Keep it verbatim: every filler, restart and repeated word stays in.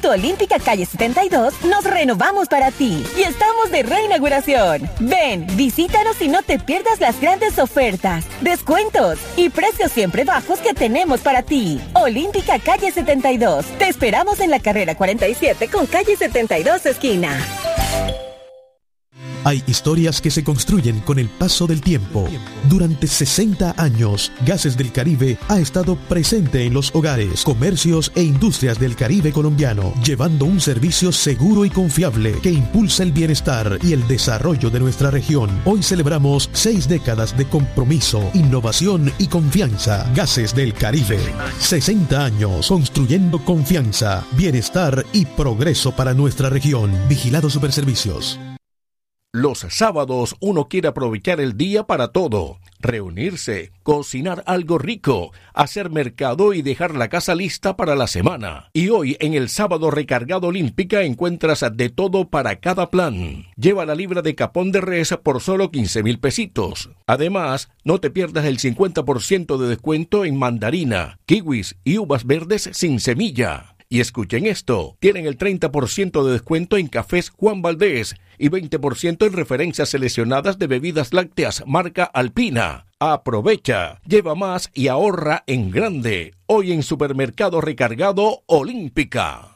tu Olímpica Calle setenta y dos, nos renovamos para ti y estamos de reinauguración. Ven, visítanos y no te pierdas las grandes ofertas, descuentos y precios siempre bajos que tenemos para ti. Olímpica Calle setenta y dos. Te esperamos en la carrera cuarenta y siete con Calle setenta y dos esquina. Hay historias que se construyen con el paso del tiempo. Durante sesenta años, Gases del Caribe ha estado presente en los hogares, comercios e industrias del Caribe colombiano, llevando un servicio seguro y confiable que impulsa el bienestar y el desarrollo de nuestra región. Hoy celebramos seis décadas de compromiso, innovación y confianza. Gases del Caribe. sesenta años construyendo confianza, bienestar y progreso para nuestra región. Vigilado Superservicios. Los sábados uno quiere aprovechar el día para todo, reunirse, cocinar algo rico, hacer mercado y dejar la casa lista para la semana. Y hoy en el Sábado Recargado Olímpica encuentras de todo para cada plan. Lleva la libra de capón de res por solo quince mil pesitos. Además, no te pierdas el cincuenta por ciento de descuento en mandarina, kiwis y uvas verdes sin semilla. Y escuchen esto, tienen el treinta por ciento de descuento en cafés Juan Valdés y veinte por ciento en referencias seleccionadas de bebidas lácteas marca Alpina. Aprovecha, lleva más y ahorra en grande. Hoy en Supermercado Recargado Olímpica.